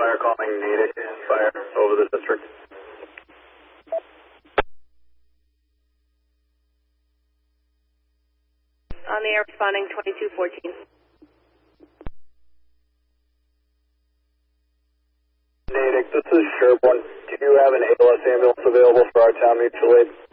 fire calling Natick fire over the district. On the air responding 2214. Natick, this is Sherborne. Do you have an ALS ambulance available for our town mutual aid?